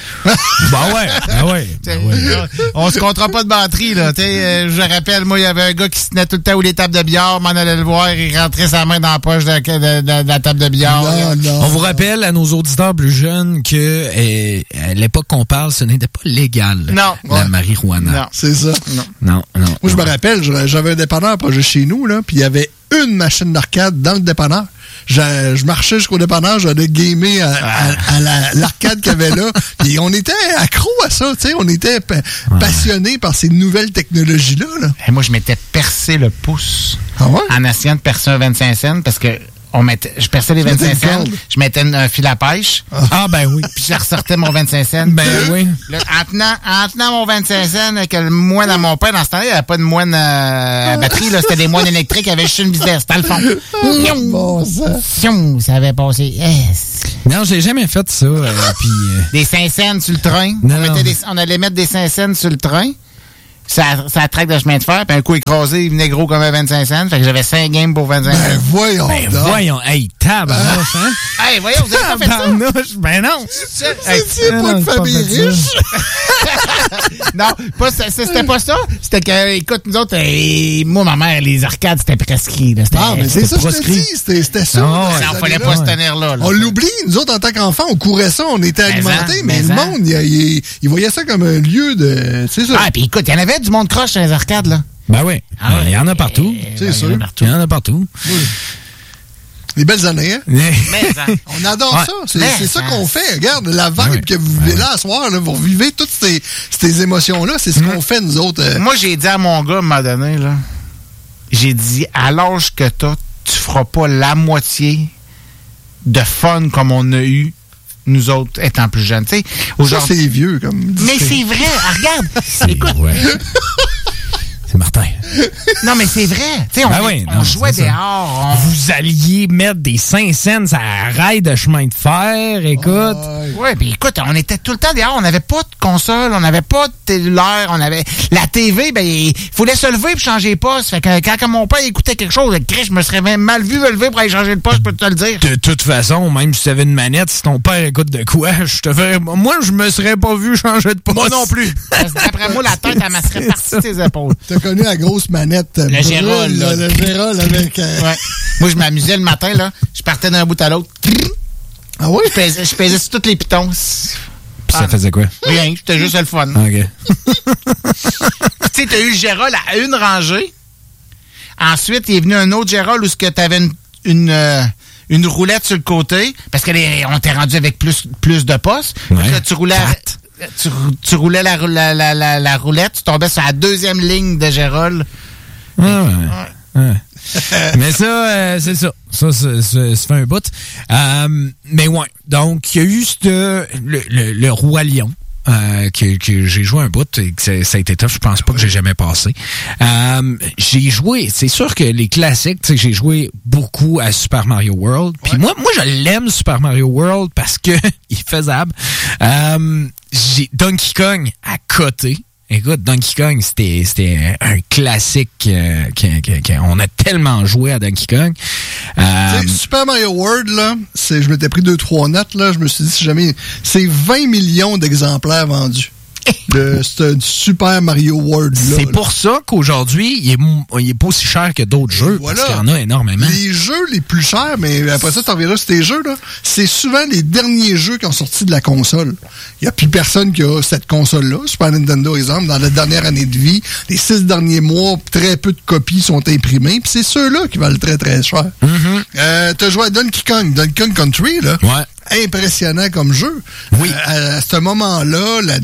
Ben ouais. On se comptera pas de batterie, là. Je rappelle, moi, il y avait un gars qui se tenait tout le temps où les tables de billard, m'en allait le voir, il rentrait sa main dans la poche de la table de billard. Non. On vous rappelle à nos auditeurs plus jeunes que à l'époque qu'on parle, ce n'était pas légal. Non. La marijuana. Non, c'est ça. Non. Moi, je me rappelle, j'avais un dépanneur proche de chez nous, là, puis il y avait une machine d'arcade dans le dépanneur. Je marchais jusqu'au dépanneur, j'allais gamer à l'arcade qu'il y avait là. Et on était accro à ça, tu sais. On était passionnés par ces nouvelles technologies-là. Là. Et moi, je m'étais percé le pouce en essayant de percer un 25 cents parce que je perçais les 25 cents, je mettais un fil à pêche. Ah, ben oui. Puis je ressortais mon 25 cents. Ben oui. Là, en tenant mon 25 cents avec le moine à mon père, dans ce temps-là, il n'y avait pas de moine à batterie, là. C'était des moines électriques, il y avait juste une vitesse. C'était le fond. Bon, Ça avait passé. Non, j'ai jamais fait ça. Puis, des 5 cents sur le train. On allait mettre des 5 cents sur le train. Ça traque de chemin de fer, puis un coup écrasé, il venait gros comme un 25 cents. Fait que j'avais 5 games pour 25 cents. Voyons. Hey, tabarnouche, hein? Hey, voyons, vous avez pas fait ça? Ben non. C'est pas de famille riche. Non, c'était pas ça. C'était que, écoute, nous autres, moi, ma mère, les arcades, c'était prescrit. Là. Mais c'est ça que je te dis. C'était ça. Il fallait pas se tenir là. On l'oublie. Nous autres, en tant qu'enfants, on courait ça, on était alimentés, mais le monde, il voyait ça comme un lieu de... C'est ça. Ah, puis écoute, il y en avait du monde croche dans les arcades, là. Ben oui. Il y en a partout. C'est sûr. Il y en a partout. Oui. Les belles années, hein? Mais, on adore ça. C'est ça qu'on fait. Regarde, la vibe que vous vivez là ce soir, là, vous revivez toutes ces émotions-là. C'est ce qu'on fait, nous autres. Moi, j'ai dit à mon gars, à un moment donné, là, j'ai dit, à l'âge que t'as, tu feras pas la moitié de fun comme on a eu, nous autres, étant plus jeunes. Tu sais, ça, c'est vieux, comme... Mais c'est vrai. Regarde. Écoute. Ouais. C'est Martin. Non, mais c'est vrai. Tu sais, on jouait dehors. Vous alliez mettre des 5 cents à rail de chemin de fer, écoute. Ouais, puis écoute, on était tout le temps dehors. On n'avait pas de console, on n'avait pas de cellulaire, on avait... La TV, ben, il fallait se lever pour changer les postes. Fait que quand mon père écoutait quelque chose, je me serais même mal vu me lever pour aller changer le poste, je peux te le dire. De toute façon, même si tu avais une manette, si ton père écoute de quoi, moi, je me serais pas vu changer de poste. Moi non plus. D'après moi, la tête, elle me serait partie de tes épaules. T'as connu la grosse manette. Le Gérol, là. Le Gérol avec... Ouais. Moi, je m'amusais le matin, là. Je partais d'un bout à l'autre. Ah oui? Je pesais sur tous les pitons. Puis ça faisait quoi? Rien, c'était juste le fun. OK. Tu sais, t'as eu le Gérol à une rangée. Ensuite, il est venu un autre Gérol où t'avais une roulette sur le côté. Parce qu'on t'est rendu avec plus de postes. Ouais. Là, tu roulais... Tu roulais la roulette, tu tombais sur la deuxième ligne de Gérol. Ouais. Mais ça, c'est ça. Ça fait un bout. Mais ouais. Donc, il y a eu le Roi Lion. Que j'ai joué un bout et que ça a été tough. Je pense pas que j'ai jamais passé. J'ai joué, c'est sûr que les classiques, tu sais, j'ai joué beaucoup à Super Mario World. Puis moi, je l'aime Super Mario World parce que il est faisable. J'ai Donkey Kong à côté. Écoute, Donkey Kong, c'était un classique qu'on a tellement joué à Donkey Kong. Super Mario World, là, je m'étais pris 2-3 notes, là, je me suis dit, si jamais, c'est 20 millions d'exemplaires vendus. C'est Super Mario World, là. C'est pour ça qu'aujourd'hui, il est pas aussi cher que d'autres jeux, parce qu'il y en a énormément. Les jeux les plus chers, mais après ça, t'en verras sur tes jeux, là, c'est souvent les derniers jeux qui ont sorti de la console. Il n'y a plus personne qui a cette console-là. Super Nintendo, exemple, dans la dernière année de vie, les 6 derniers mois, très peu de copies sont imprimées, puis c'est ceux-là qui valent très, très cher. Mm-hmm. T'as joué à Donkey Kong Country, là. Ouais. Impressionnant comme jeu. Oui. À ce moment-là, la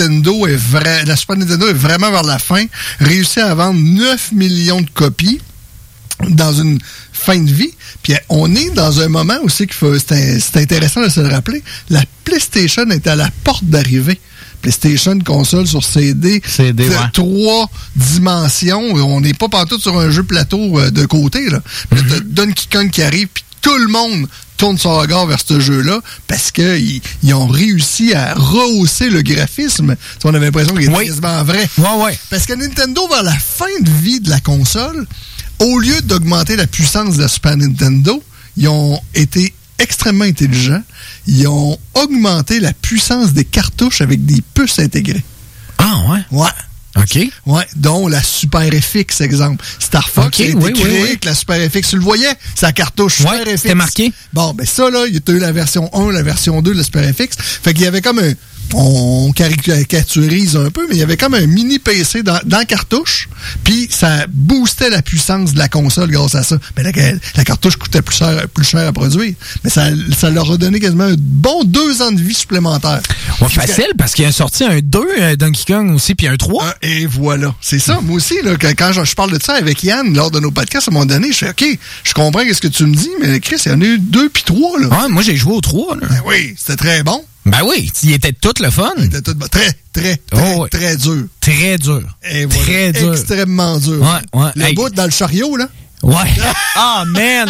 Super Nintendo est vraiment vers la fin, réussi à vendre 9 millions de copies dans une fin de vie. Puis on est dans un moment aussi c'est intéressant de se le rappeler. La PlayStation était à la porte d'arrivée. PlayStation, console sur CD, ouais. 3 dimensions. On n'est pas partout sur un jeu plateau de côté, là. Puis t'as Donkey Kong qui arrive, puis tout le monde tourne son regard vers ce jeu-là parce qu'ils ont réussi à rehausser le graphisme. Tu sais, on avait l'impression qu'il était quasiment vrai. Ouais. Parce que Nintendo, vers la fin de vie de la console, au lieu d'augmenter la puissance de la Super Nintendo, ils ont été extrêmement intelligents. Ils ont augmenté la puissance des cartouches avec des puces intégrées. Ah, ouais? Ouais. OK. Ouais, dont la Super FX, exemple. Star Fox a été créé avec la Super FX. Tu le voyais? Sa cartouche Super FX. C'était marqué. Bon, ben ça, là, il y a eu la version 1, la version 2 de la Super FX. Fait qu'il y avait comme un... On caricaturise un peu, mais il y avait comme un mini PC dans la cartouche, puis ça boostait la puissance de la console grâce à ça. Mais la cartouche coûtait plus cher à produire. Mais ça leur a donné quasiment un bon 2 ans de vie supplémentaire. Ouais, facile, parce qu'il y a sorti un 2 Donkey Kong aussi, puis un 3. Et voilà. C'est ça. Moi aussi, là, quand je parle de ça avec Yann, lors de nos podcasts, à un moment donné, je fais OK, je comprends ce que tu me dis, mais Chris, il y en a eu 2 puis 3. Là. Ouais, moi, j'ai joué au 3. Là. Ben oui, c'était très bon. Ben oui, il était tout le fun. Il était tout très dur. Très dur. Et voilà, très dur. Extrêmement dur. Ouais. Le bout dans le chariot, là. Ouais. Ah, man!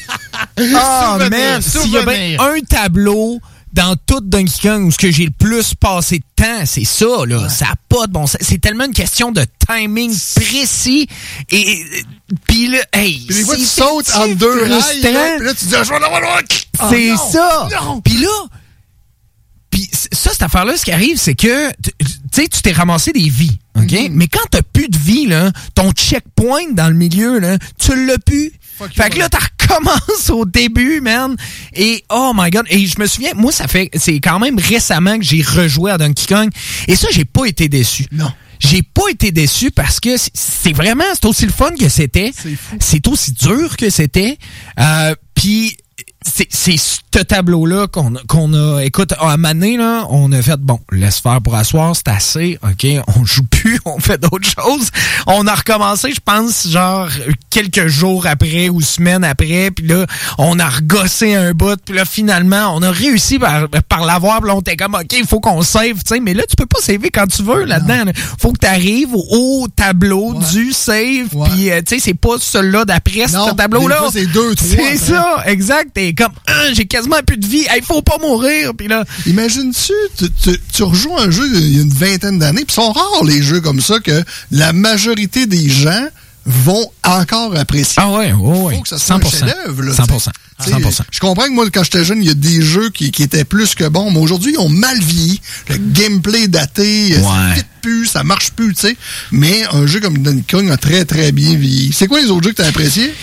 Ah, man! S'il y a bien un tableau dans tout Donkey Kong où ce que j'ai le plus passé de temps, c'est ça, là. Ouais. Ça n'a pas de bon sens. C'est tellement une question de timing précis. Et puis là, hey, puis les fois, tu sautes entre deux rails, puis là, tu dis, je vais en avoir un. C'est ça! Puis là, puis ça, cette affaire-là, ce qui arrive, c'est que tu t'es ramassé des vies, OK? Mm-hmm. Mais quand t'as plus de vie, là, ton checkpoint dans le milieu, là, tu l'as plus. Fait que là, t'as recommences au début, man. Et oh my God. Et je me souviens, moi, c'est quand même récemment que j'ai rejoué à Donkey Kong. Et ça, j'ai pas été déçu. Non. J'ai pas été déçu parce que c'est aussi le fun que c'était. C'est aussi dur que c'était. Puis c'est ce tableau-là qu'on a... Écoute, à Mané, là, on a fait, bon, laisse faire pour asseoir, c'est assez, OK, on joue plus, on fait d'autres choses. On a recommencé, je pense, genre, quelques jours après ou semaines après, puis là, on a regossé un bout, puis là, finalement, on a réussi par l'avoir, puis là, on était comme, OK, il faut qu'on save, tu sais, mais là, tu peux pas saver quand tu veux, là-dedans. Là. Faut que tu arrives au tableau du save, puis, tu sais, c'est pas celui-là d'après, ce tableau-là. Fois, c'est 2, 3. C'est ça, exact. T'es comme, j'ai quasiment plus de vie, il faut pas mourir, puis là... Imagine-tu, tu rejoues un jeu il y a une vingtaine d'années, puis sont rares les jeux comme ça que la majorité des gens vont encore apprécier. Ah ouais. Faut que ça soit 100%. Un chef-d'œuvre. Là, 100%. 100%. Je comprends que moi, quand j'étais jeune, il y a des jeux qui étaient plus que bons, mais aujourd'hui, ils ont mal vieilli. Le gameplay daté, ça fit plus, ça marche plus, tu sais. Mais un jeu comme Donkey Kong a très, très bien vieilli. C'est quoi les autres jeux que tu as appréciés?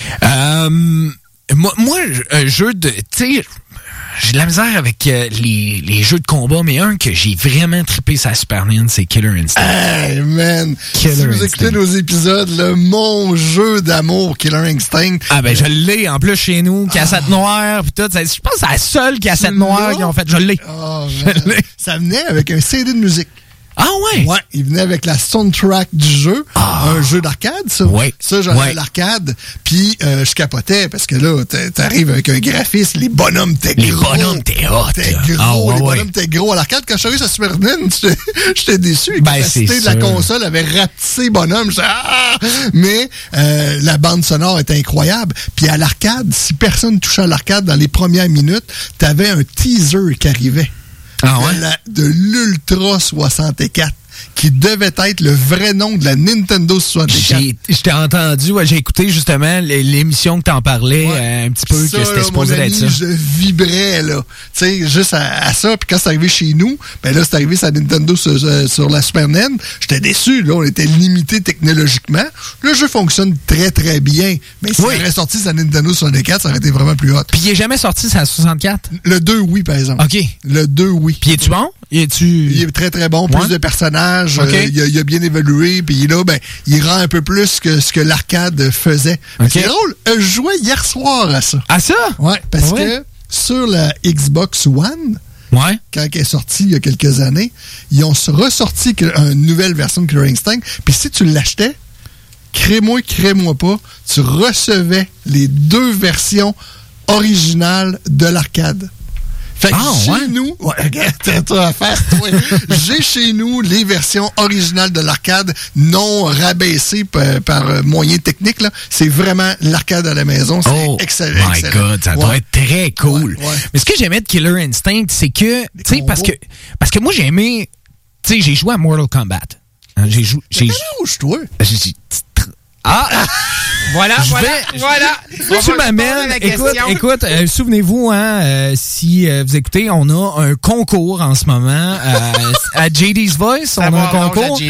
Moi, un jeu de... Tu sais, j'ai de la misère avec les jeux de combat, mais un que j'ai vraiment trippé sur la Super Nintendo, c'est Killer Instinct. Hey, man! Si vous écoutez nos épisodes, mon jeu d'amour, Killer Instinct. Ah, ben, je l'ai, en plus, chez nous, cassette noire, pis tout. Je pense que c'est la seule cassette noire qu'ils ont faite. Je l'ai. Oh, je l'ai. Ça venait avec un CD de musique. Ah ouais? Ouais, il venait avec la soundtrack du jeu. Un jeu d'arcade, ça. Ouais. Ça, j'avais l'arcade. Puis, je capotais parce que là, t'arrives avec un graphisme, les bonhommes t'es gros. Les bonhommes t'es hot. T'es gros, les bonhommes t'es gros. À l'arcade, quand je suis arrivé sur Super Nintendo, j'étais déçu. La capacité de la console avait rapetissé bonhomme. Mais la bande sonore était incroyable. Puis à l'arcade, si personne touchait à l'arcade dans les premières minutes, t'avais un teaser qui arrivait. Ah ouais? De l'Ultra 64, qui devait être le vrai nom de la Nintendo 64. Je t'ai entendu, j'ai écouté justement l'émission que t'en parlais un petit peu, ça, que c'était supposé d'être ça. Je vibrais, là. Tu sais, juste à ça. Puis quand c'est arrivé chez nous, ben là, c'est arrivé sur la Nintendo sur la Super NES. J'étais déçu, là. On était limité technologiquement. Le jeu fonctionne très, très bien. Mais s'il aurait sorti sa Nintendo 64, ça aurait été vraiment plus hot. Puis il est jamais sorti sa 64? Le 2, oui, par exemple. OK. Le 2, oui. Puis es-tu bon? Il est très, très bon. Plus de personnages. Okay. Il a bien évolué. Puis là, ben, il rend un peu plus que ce que l'arcade faisait. Okay. C'est drôle. Je jouais hier soir à ça. À ça? Ouais, parce que sur la Xbox One, quand elle est sortie il y a quelques années, ils ont ressorti une nouvelle version de Killer Instinct. Puis si tu l'achetais, crée-moi pas, tu recevais les 2 versions originales de l'arcade. Fait que chez nous, j'ai chez nous les versions originales de l'arcade non rabaissées par moyen technique. Là. C'est vraiment l'arcade à la maison. C'est excellent. My God, ça doit être très cool. Ouais. Mais ce que j'aimais de Killer Instinct, c'est que, tu sais, parce que moi j'ai aimé, tu sais, j'ai joué à Mortal Kombat. Hein, j'ai joué. Quel âge, toi? Voilà. Tu m'amènes. Écoute, souvenez-vous, si vous écoutez, on a un concours en ce moment à JD's Voice. On a un concours.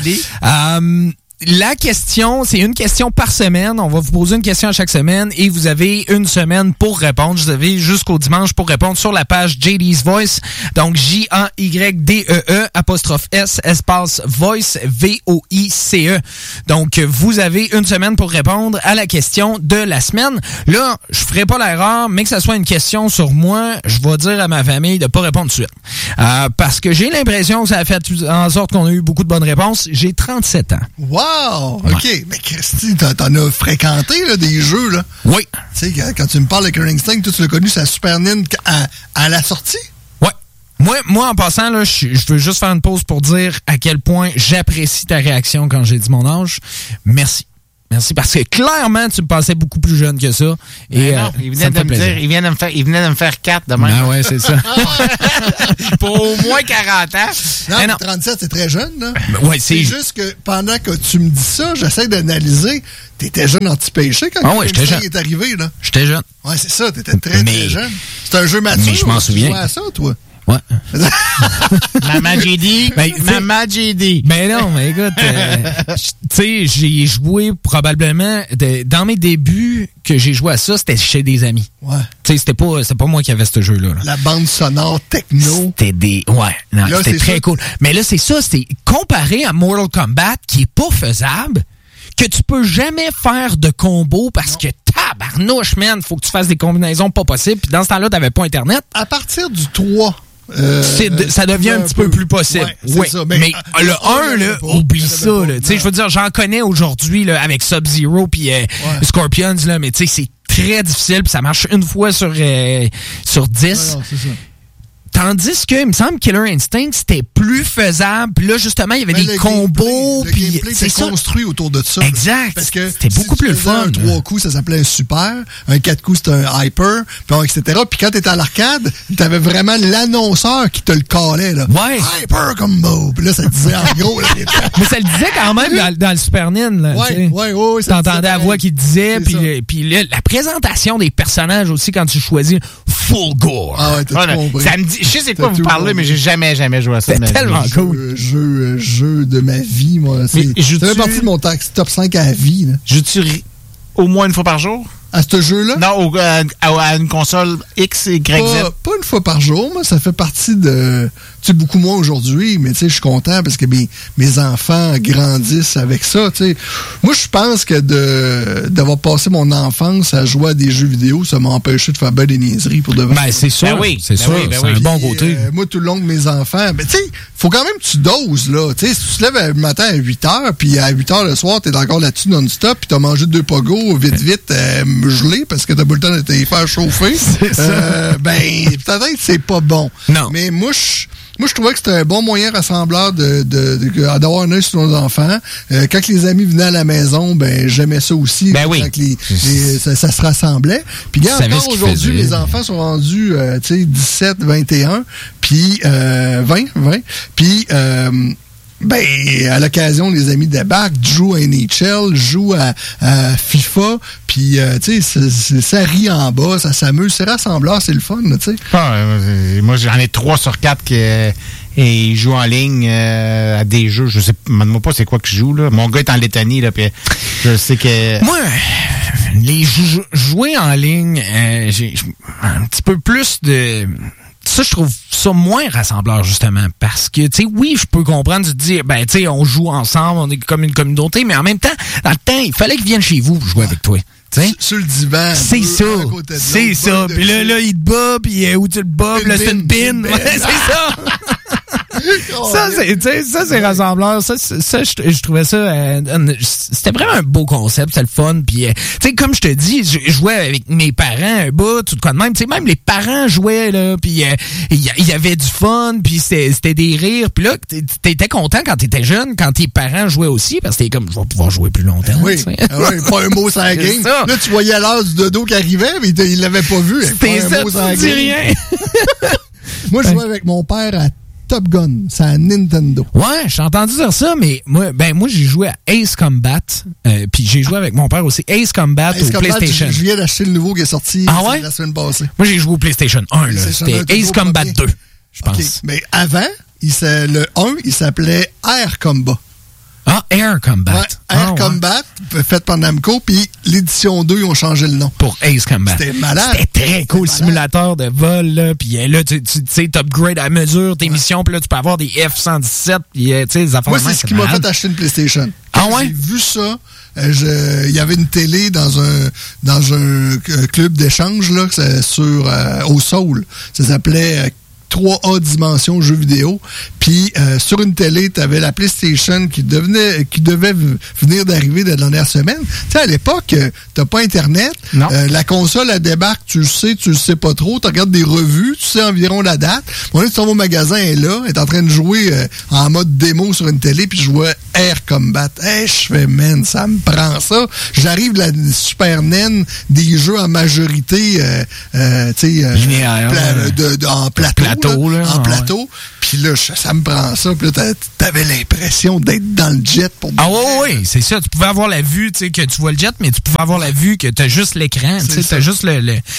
La question, c'est une question par semaine. On va vous poser une question à chaque semaine et vous avez une semaine pour répondre. Vous avez jusqu'au dimanche pour répondre sur la page JD's Voice. Donc, JAYDEE 'S espace Voice VOICE. Donc, vous avez une semaine pour répondre à la question de la semaine. Là, je ferai pas l'erreur, mais que ça soit une question sur moi, je vais dire à ma famille de pas répondre tout de suite. Parce que j'ai l'impression que ça a fait en sorte qu'on a eu beaucoup de bonnes réponses. J'ai 37 ans. Wow! OK. Ouais. Mais Christy, t'en as fréquenté là, des jeux, là. Oui. Tu sais, quand tu me parles de Killer Instinct, tu l'as connu sur la Super Nintendo à la sortie? Ouais. Moi, en passant, là, je veux juste faire une pause pour dire à quel point j'apprécie ta réaction quand j'ai dit mon âge. Merci. Merci, parce que clairement, tu me pensais beaucoup plus jeune que ça. Et non, il venait de me dire, il venait de me faire 4 demain. Ah ouais, c'est ça. Pour au moins 40 ans. Non, 37, c'est très jeune, là. Ouais, c'est juste que pendant que tu me dis ça, j'essaie d'analyser. T'étais jeune anti-péché quand j'étais jeune. est arrivé, là. J'étais jeune. Ouais, c'est ça, t'étais très jeune. C'est un jeu mature. Mais je m'en souviens. Tu jouais à ça, toi? Ouais. Maman JD. Mais non, mais écoute, tu sais, j'ai joué probablement, dans mes débuts que j'ai joué à ça, c'était chez des amis. Ouais. Tu sais, c'était pas moi qui avais ce jeu-là. Là. La bande sonore techno. C'était c'était très cool. Mais là, c'est ça, c'était comparé à Mortal Kombat, qui est pas faisable, que tu peux jamais faire de combo parce que tabarnouche, man, faut que tu fasses des combinaisons pas possibles. Puis dans ce temps-là, t'avais pas Internet. À partir du 3... ça devient un petit peu plus possible. Ouais, ça, mais le 1, là, oublie ça. Tu sais, je veux dire, j'en connais aujourd'hui là, avec Sub-Zero puis Scorpions, là, mais tu sais, c'est très difficile puis ça marche une fois sur 10. Ouais, non, c'est ça. Tandis que, il me semble, Killer Instinct, c'était plus faisable. Puis là, justement, il y avait des combos. Le gameplay était construit autour de ça. Exact. Parce que c'était beaucoup plus fun. Un 3 coups, ça s'appelait un super. Un 4 coups, c'était un hyper. Puis etc. Puis quand t'étais à l'arcade, t'avais vraiment l'annonceur qui te le calait, là. Ouais. Hyper combo. Puis là, ça disait en gros, là. Mais ça le disait quand même dans le Super Nintendo, là. Ouais. T'entendais la voix qui te disait. Puis la présentation des personnages aussi, quand tu choisis full gore. Ah ouais, t'as compris. Ça me dit, je sais c'est quoi vous parlez, mais j'ai jamais joué à ça. C'est tellement cool. Jeu de ma vie, moi. Ça fait partie de mon top 5 à vie. Joues-tu au moins une fois par jour? À ce jeu-là? Non, à une console X, Y, Z. Pas une fois par jour, moi. Ça fait partie de... Tu sais, beaucoup moins aujourd'hui, mais tu sais, je suis content parce que mes enfants grandissent avec ça, tu sais. Moi, je pense que d'avoir passé mon enfance à jouer à des jeux vidéo, ça m'a empêché de faire bien des niaiseries pour de vrai. Ben, c'est sûr. C'est sûr. C'est un bon côté. Moi, tout le long de mes enfants, ben, tu sais, faut quand même que tu doses, là. Tu sais, si tu te lèves le matin à 8 h, puis à 8 h le soir, t'es encore là-dessus non-stop, puis t'as mangé 2 pogos vite, gelés, parce que t'as pas le temps de te faire chauffer. C'est ça. Peut-être que c'est pas bon. Non. Mais moi, je trouvais que c'était un bon moyen rassembleur d'avoir un œil sur nos enfants. Quand les amis venaient à la maison, ben j'aimais ça aussi. Ben oui. Quand ça se rassemblait. Puis encore aujourd'hui, mes enfants sont rendus 17, 21, puis 20. Puis à l'occasion, les amis débarquent, jouent à NHL, jouent à FIFA, puis tu sais, ça rit en bas, ça s'amuse, c'est rassembleur, c'est le fun, tu sais. Moi, j'en ai 3 sur 4 qui jouent en ligne à des jeux. Je sais, demande-moi pas c'est quoi que je joue, là. Mon gars est en Lettonie, là, puis je sais que... Moi, les jouer en ligne, j'ai un petit peu plus de... Ça, je trouve ça moins rassembleur, justement, parce que, tu sais, oui, je peux comprendre de dire, ben, tu sais, on joue ensemble, on est comme une communauté, mais en même temps, dans le temps, il fallait qu'ils viennent chez vous jouer avec toi. T'sais? Sur le divan. C'est ça. C'est ça. Puis là, il te bat, puis où tu le bats, là, c'est une bine. Ouais, c'est ça. Ça, c'est rassembleur. Ça, je trouvais ça... c'était vraiment un beau concept, c'est le fun. Puis, tu sais, comme je te dis, je jouais avec mes parents un bout, tout quoi de même. Tu sais, même les parents jouaient, là, puis il y avait du fun, puis c'était des rires. Puis là, t'étais content quand t'étais jeune, quand tes parents jouaient aussi, parce que t'es comme, je vais pouvoir jouer plus longtemps. Oui, pas un mot sans la game. Là, tu voyais l'heure du dodo qui arrivait, mais il l'avait pas vu. C'était ça, tu dis rien. Moi, je jouais avec mon père à Top Gun, c'est à Nintendo. Ouais, j'ai entendu dire ça, mais moi j'ai joué à Ace Combat, puis j'ai joué avec mon père aussi. Ace Combat au PlayStation. Je viens d'acheter le nouveau qui est sorti la semaine passée. Moi, j'ai joué au PlayStation 1, là. C'était Ace Combat 2, je pense. Okay. Mais avant, le 1, il s'appelait Air Combat. Ah, Air Combat. Ouais, Air Combat, fait par Namco, puis l'édition 2, ils ont changé le nom. Pour Ace Combat. C'était malade. C'était très cool, le simulateur de vol, là, puis là, tu sais, t'upgrades à mesure tes missions, puis là, tu peux avoir des F-117, puis tu sais, des affaires. Moi, c'est ce qui m'a fait acheter une PlayStation. Quand j'ai vu ça, il y avait une télé dans un club d'échange, là, au Soul. Ça s'appelait 3A Dimension jeux vidéo. Puis sur une télé, tu avais la PlayStation qui devait venir d'arriver de la dernière semaine. Tu sais, à l'époque, t'as pas Internet. La console, elle débarque, tu le sais pas trop. Tu regardes des revues, tu sais environ la date. Bon, là, tu tombes au magasin, elle est là, elle est en train de jouer en mode démo sur une télé, puis je vois Air Combat. Hey, je fais, man, ça me prend ça. J'arrive de la Super NES, des jeux en majorité, tu sais, en plateau. En plateau. Puis là, ça me prend ça. Puis là, t'avais l'impression d'être dans le jet pour oui, c'est ça. Tu pouvais avoir la vue, tu sais, que tu vois le jet, mais tu pouvais avoir la vue que t'as juste l'écran. Tu sais, t'as juste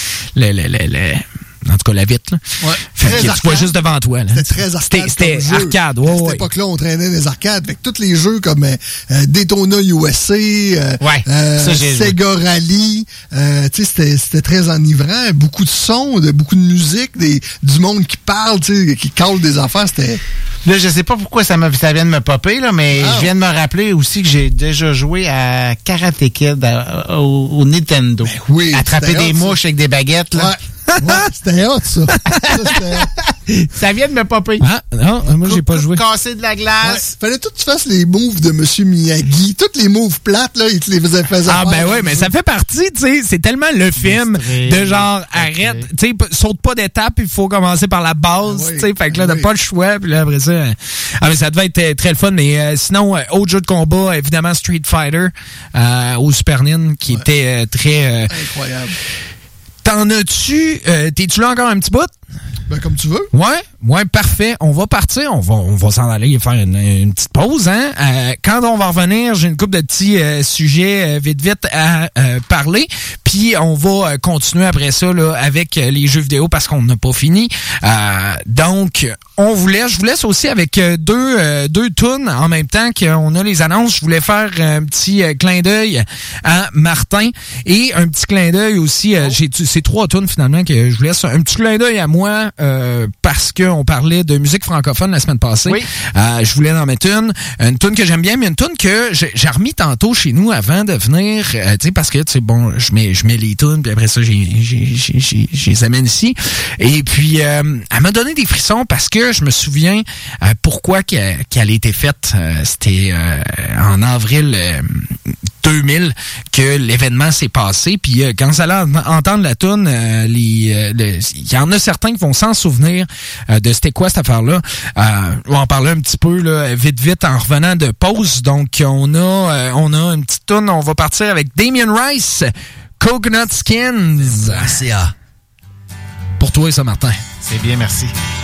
en tout cas, la vitre, là. Ouais. Fait que tu vois juste devant toi, là. C'était très arcade. C'était arcade, À cette époque-là, on traînait des arcades. Fait que tous les jeux comme Daytona USA, Sega Rally, tu sais, c'était très enivrant. Beaucoup de sons, beaucoup de musique, du monde qui parle, tu sais, qui cale des affaires. C'était... Là, je sais pas pourquoi ça vient de me popper, là, mais je viens de me rappeler aussi que j'ai déjà joué à Karate Kid au Nintendo. Ben oui, attraper des mouches avec des baguettes, là. Ouais. Ouais, c'était hot, ça. Ça vient de me popper. Ah, non, moi, j'ai pas joué. Casser de la glace. Ouais. Fallait tout que tu fasses les moves de M. Miyagi. Toutes les moves plates, là, il te les faisait faire. Ah, ben oui, mais ça fait partie, tu sais, c'est tellement le film de genre, arrête, tu sais, saute pas d'étape, il faut commencer par la base, tu sais, fait que là, t'as pas le choix, puis là, après ça, mais ça devait être très le fun, mais sinon, autre jeu de combat, évidemment, Street Fighter, au Super NES, qui était très... incroyable. T'en as-tu? T'es-tu là encore un petit bout? Ben, comme tu veux. Ouais, parfait. On va partir. On va s'en aller faire une petite pause, hein. Quand on va revenir, j'ai une couple de petits sujets vite à parler. Puis on va continuer après ça là avec les jeux vidéo parce qu'on n'a pas fini. Donc, je vous laisse aussi avec deux tunes en même temps qu'on a les annonces. Je voulais faire un petit clin d'œil à Martin et un petit clin d'œil aussi. C'est 3 tunes finalement que je vous laisse. Un petit clin d'œil à moi parce qu'on parlait de musique francophone la semaine passée. Oui. Je voulais en mettre une tune que j'aime bien, mais une tune que j'ai remis tantôt chez nous avant de venir, tu sais, parce que tu sais, bon, je mets les tunes, puis après ça, je les amène ici. Et puis, elle m'a donné des frissons parce que je me souviens pourquoi qu'elle a été faite. C'était en avril 2000 que l'événement s'est passé. Puis quand vous allez entendre la toune, il y en a certains qui vont s'en souvenir de c'était quoi cette affaire-là. On va en parler un petit peu là, vite en revenant de pause. Donc on a une petite toune. On va partir avec Damien Rice, Coconut Skins. C'est A. Pour toi ça, Martin. C'est bien, merci.